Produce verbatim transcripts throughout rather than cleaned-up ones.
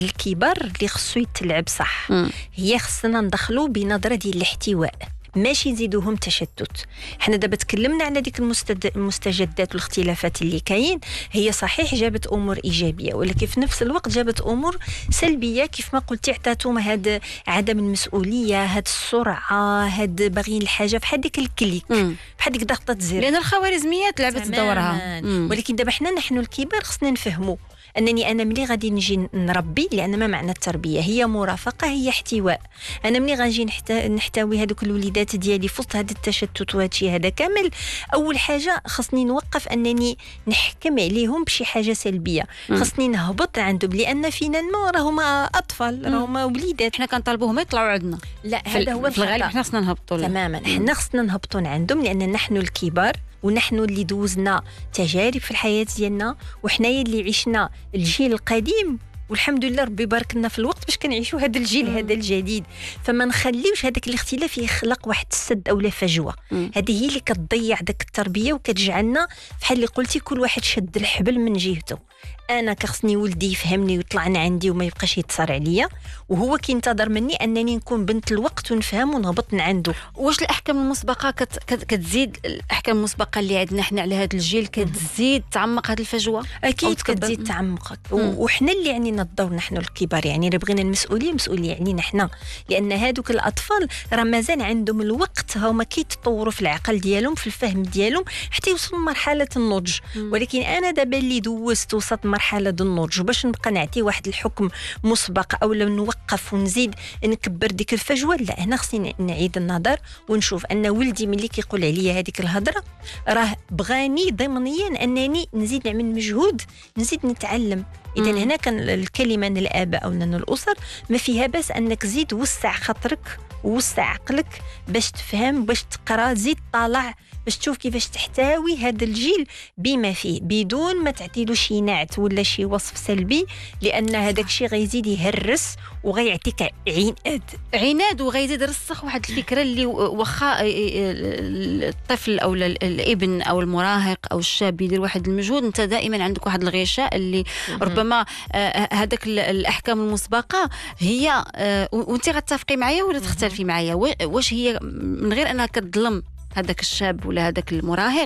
الكبار اللي خصو يتلعب صح مم. هي خصنا ندخلو بنظره ديال الاحتواء، ماشي نزيدوهم تشتت. حنا دابا تكلمنا على ديك المستد... المستجدات والاختلافات اللي كاين، هي صحيح جابت امور ايجابيه ولكن في نفس الوقت جابت امور سلبيه كيف ما قلتي، عطاتهم هاد عدم المسؤوليه، هاد السرعه، هاد باغيين الحاجه في ديك الكليك، بحال ديك ضغطه زر، لان الخوارزميات لعبت دورها. ولكن دابا حنا نحن الكبار خصنا نفهموا انني انا ملي غادي نجي نربي، لان ما معنى التربيه؟ هي مرافقه، هي احتواء. انا ملي غنجي نحتوي هذوك الوليدات ديالي في وسط هذا التشتت وهادشي هذا كامل، اول حاجه خصني نوقف انني نحكم عليهم بشي حاجه سلبيه، خصني نهبط عندهم، لان فينا ما راهم اطفال، راهم وليدات، حنا كنطالبوهم يطلعوا عندنا. لا هذا هو في الغالب حنا خصنا نهبطوا تماما، حنا خصنا نهبطوا عندهم، لان نحن الكبار ونحن اللي دوزنا تجارب في الحياة ديالنا، وحنايا اللي عشنا الجيل القديم، والحمد لله ربي بارك لنا في الوقت باش كنعيشوا هذا الجيل هذا الجديد. فما نخليوش هذاك الاختلاف يخلق واحد السد اولا فجوه. هذه هي اللي كتضيع داك التربيه وكتجعلنا بحال اللي قلتي كل واحد شد الحبل من جهته. انا كخصني ولدي يفهمني ويطلعنا عندي وما يبقاش يتصار عليا، وهو كينتظر مني انني نكون بنت الوقت ونفهم ونهبط عنده. واش الاحكام المسبقه كت... كت... كتزيد الاحكام المسبقه اللي عندنا حنا على هذا الجيل كتزيد تعمق هذه الفجوه؟ اكيد كتزيد تعمق، وحنا اللي عنينا الدور نحن الكبار، يعني الا بغينا المسؤوليه مسؤوليه علينا حنا، لان هذوك الاطفال راه مازال عندهم الوقت، هما كيتطوروا في العقل ديالهم في الفهم ديالهم حتى يوصلوا لمرحله النضج. ولكن انا دابا اللي دوزت وسط مرحله النضج، وباش نبقى نعطي واحد الحكم مسبق او نوقف ونزيد نكبر ديك الفجوه، لا هنا خصني نعيد النظر ونشوف ان ولدي ملي كيقول عليا هذيك الهضره راه بغاني ضمنيا انني نزيد نعمل مجهود، نزيد نتعلم. اذا هنا كان الكلمه من الاباء او من الاسر ما فيها بس انك زيد وسع خاطرك ووسع عقلك باش تفهم، باش تقرا، زيد طالع باش تشوف كيفاش تحتوي هذا الجيل بما فيه، بدون ما تعطيله شي نعت ولا شي وصف سلبي، لان هذاك الشيء غيزيد يهرس وغيعطيك عناد عناد وغيزيد يرسخ واحد الفكره اللي واخا الطفل او الابن او المراهق او الشاب يدير واحد المجهود، انت دائما عندك واحد الغشاء اللي ربما هذاك الاحكام المسبقه هي، وانت غتتفقي معايا ولا تختلفي معايا، واش هي من غير انها كتظلم هذاك الشاب ولا هذاك المراهق،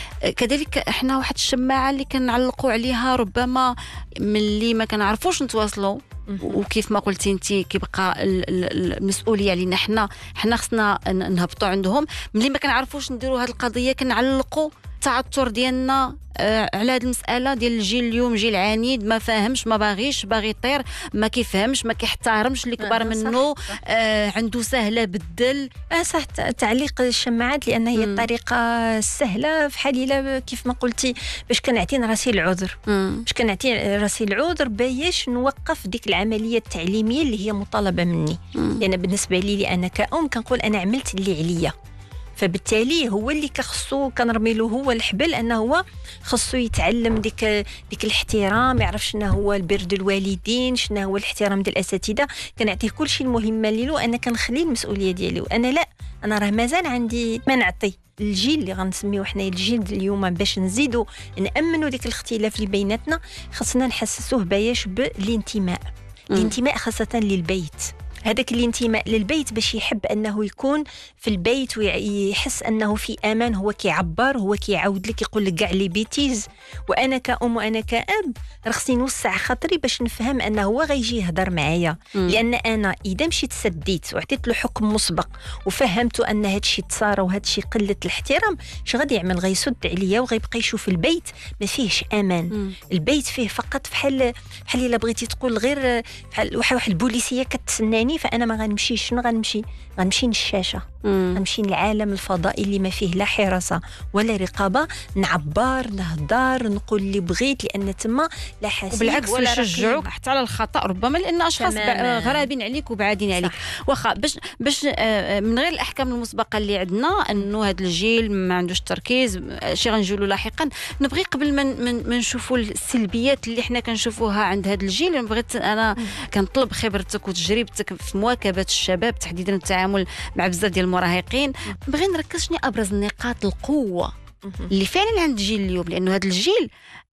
كذلك احنا واحد الشماعه اللي كنعلقوا عليها ربما ملي ما كنعرفوش نتواصلوا، وكيف ما قلتي انت كيبقى المسؤوليه علينا حنا حنا خصنا نهبطوا عندهم. ملي ما كنعرفوش نديروا هذه القضيه كنعلقوا التعثر ديالنا على هذه المساله ديال الجيل اليوم، جيل عنيد ما فاهمش، ما باغيش، باغي يطير، ما كيفهمش، ما كيحترمش اللي كبار منه، آه عنده سهله بدل. اه صح، تعليق الشماعات لان هي م. الطريقه السهله في حال كيف ما قلتي باش كنعطي راسي العذر، باش كنعطي راسي العذر باش نوقف ديك العمليه التعليميه اللي هي مطالبه مني. لان يعني بالنسبه لي انا كأم كنقول انا عملت اللي عليا، فبالتالي هو اللي كخصو كنرمي له هو الحبل، انه هو خصو يتعلم ديك ديك الاحترام، يعرف شنو هو البر ديال الوالدين، شنو هو الاحترام ديال الاساتذه، كنعطيه كل شيء المهمه له، انا كنخلي المسؤوليه ديالي. وانا لا، انا راه مازال عندي ما نعطي الجيل اللي غنسميوه حنا الجيل اليوم، باش نزيدوا نامنوا ديك الاختلاف اللي بيناتنا خصنا نحسسوه بايش بالانتماء. الانتماء خاصه للبيت، هذاك الانتماء للبيت باش يحب أنه يكون في البيت ويحس أنه في أمان، هو كيعبر، هو كيعاود لك، يقول لك كاع لي بيتيز. وأنا كأم وأنا كأب خصني نوسع خاطري باش نفهم أنه هو غيجي يهضر معايا، لأن أنا إذا مشيت سديت وعطيت له حكم مسبق وفهمته أن هادشي تصار وهادشي قلة الاحترام، اش غادي يعمل؟ غيسد عليا وغيبقى يشوف البيت ما فيهش أمان. م. البيت فيه فقط بحال بحال إلا بغيتي تقول غير بحال واحد البوليسية كتسناني، فأنا ما غنمشيش. شنو غنمشي؟ غنمشي للشاشة، غنمشي للعالم الفضائي اللي ما فيه لا حراسة ولا رقابة، نعبر، نهضر، نقول اللي بغيت، لأن تما لا حاسين وبالعكس نشجعوك حتى على الخطأ، ربما لأن أشخاص غرابين عليك وبعادين عليك. واخا باش باش من غير الأحكام المسبقة اللي عندنا أنه هذا الجيل ما عندوش تركيز، شي غنجولو لاحقا، نبغي قبل ما من من نشوفوا السلبيات اللي حنا كنشوفوها عند هذا الجيل، بغيت أنا كنطلب خبرتك وتجربتك في مواكبة الشباب تحديدا التعامل مع بزاف ديال المراهقين. بغي نركز شنو ابرز نقاط القوه اللي فعلا عند الجيل اليوم، لانه هذا الجيل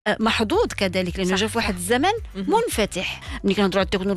محظوظ كذلك، لانه جا في واحد الزمن منفتح. ملي كنهضروا على التكنولوجيا